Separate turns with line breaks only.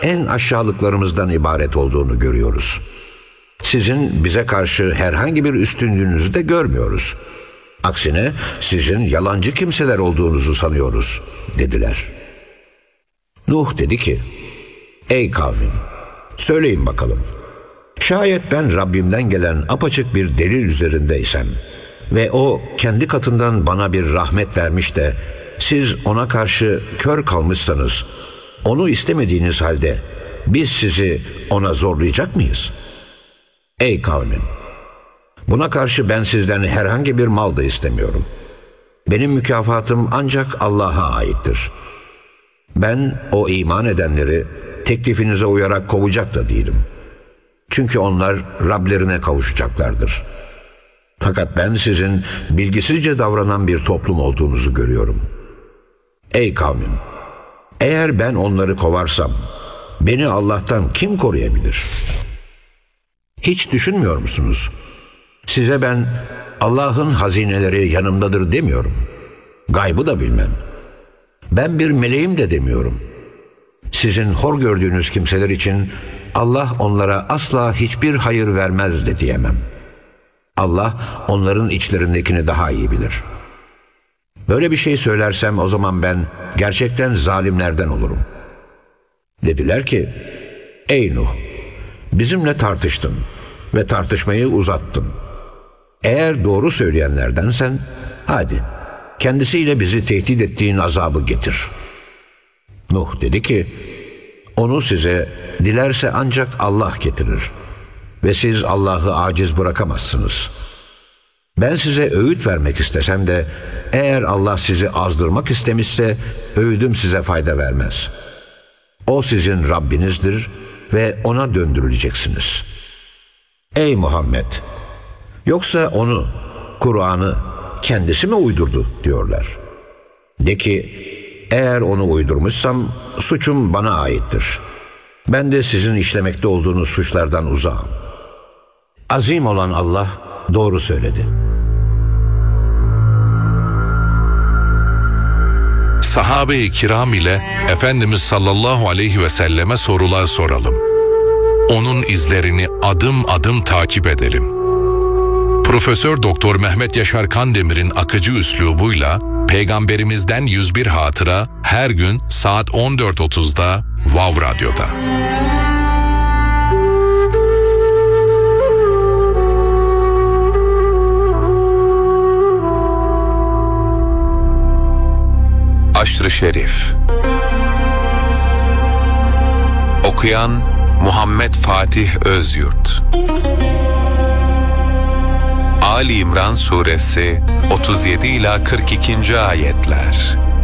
en aşağılıklarımızdan ibaret olduğunu görüyoruz. Sizin bize karşı herhangi bir üstünlüğünüzü de görmüyoruz. Aksine sizin yalancı kimseler olduğunuzu sanıyoruz, dediler. Nuh dedi ki, ey kavmim, söyleyin bakalım. Şayet ben Rabbimden gelen apaçık bir delil üzerindeysem ve o kendi katından bana bir rahmet vermiş de siz ona karşı kör kalmışsanız, onu istemediğiniz halde biz sizi ona zorlayacak mıyız? Ey kavmim! Buna karşı ben sizden herhangi bir mal da istemiyorum. Benim mükafatım ancak Allah'a aittir. Ben o iman edenleri teklifinize uyarak kovacak da değilim. Çünkü onlar Rablerine kavuşacaklardır. Fakat ben sizin bilgisizce davranan bir toplum olduğunuzu görüyorum. Ey kavmim! Eğer ben onları kovarsam, beni Allah'tan kim koruyabilir? Hiç düşünmüyor musunuz? Size ben Allah'ın hazineleri yanımdadır demiyorum. Gaybı da bilmem. Ben bir meleğim de demiyorum. Sizin hor gördüğünüz kimseler için Allah onlara asla hiçbir hayır vermez de diyemem. Allah onların içlerindekini daha iyi bilir. Böyle bir şey söylersem o zaman ben gerçekten zalimlerden olurum. Dediler ki, ey Nuh, bizimle tartıştın ve tartışmayı uzattın. Eğer doğru söyleyenlerdensen, hadi kendisiyle bizi tehdit ettiğin azabı getir. Nuh dedi ki, onu size dilerse ancak Allah getirir ve siz Allah'ı aciz bırakamazsınız. Ben size öğüt vermek istesem de eğer Allah sizi azdırmak istemişse öğüdüm size fayda vermez. O sizin Rabbinizdir ve ona döndürüleceksiniz. Ey Muhammed! Yoksa onu, Kur'an'ı kendisi mi uydurdu diyorlar. De ki, eğer onu uydurmuşsam suçum bana aittir. Ben de sizin işlemekte olduğunuz suçlardan uzağım. Azim olan Allah doğru söyledi.
Sahabe-i kiram ile Efendimiz sallallahu aleyhi ve selleme sorular soralım. Onun izlerini adım adım takip edelim. Profesör Doktor Mehmet Yaşar Kandemir'in akıcı üslubuyla Peygamberimizden 101 hatıra her gün saat 14.30'da Vav Radyo'da. Aşr-ı Şerif. Okuyan Muhammed Fatih Özyurt. Ali İmran Suresi 37 ila 42. ayetler.